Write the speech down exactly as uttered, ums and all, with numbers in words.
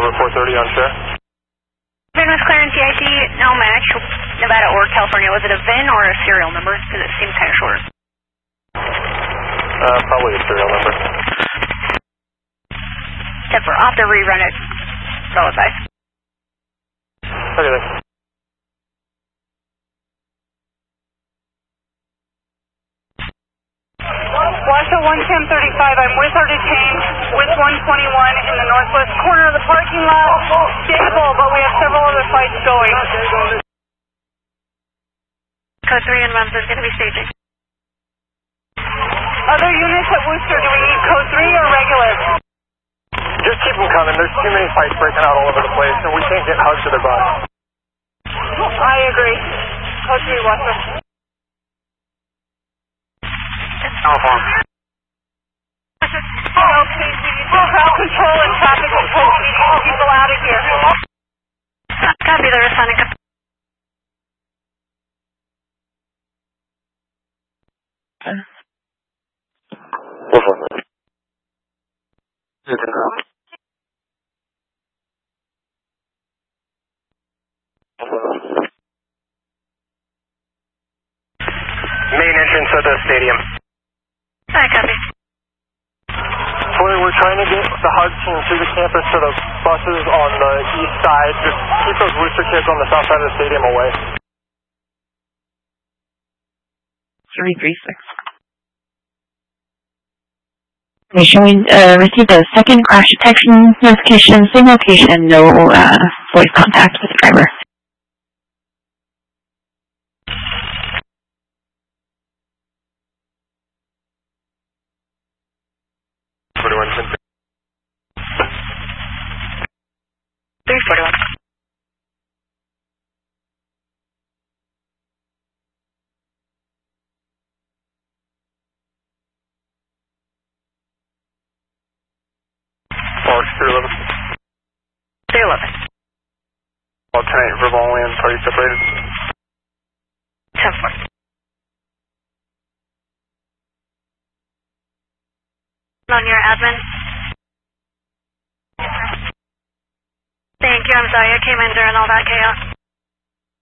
November four thirty on share. V I N was clearance, C I C, no match, Nevada or California. Was it a V I N or a serial number? Because it seems kind of short. Uh, probably a serial number. Except for, I'll have to rerun it. Roll it by. Okay, thanks. Washoe one ten thirty-five, I'm with our detained, with one twenty-one in the northwest corner of the parking lot. Stable, but we have several other flights going. Code three and runs is going to be staging. Other units at Worcester, do we need code three or regular? Just keep them coming. There's too many fights breaking out all over the place, and we can't get hugs to their bus. I agree. Code three, Worcester. California. No, please, we need some crowd control and traffic control. We need to get people out of here. Copy the responding. Main entrance of the stadium. I copy. Tori, we're trying to get the hug team through the campus to the buses on the east side. Just keep those Worcester kids on the south side of the stadium away. three three six. Okay, showing, uh, received a second crash detection notification, same location, no, uh, voice contact with the driver. forty-one. three forty-one. Fox three eleven. three eleven. Alternate verbal only and party separated. ten four. On your admin. Thank you, I'm sorry, I came in during all that chaos.